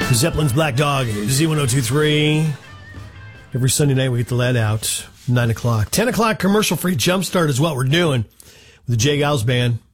Zeppelin's Black Dog, Z1023. Every Sunday night we get the let out, 9 o'clock. 10 o'clock commercial-free jumpstart is what we're doing with the Jay Giles Band.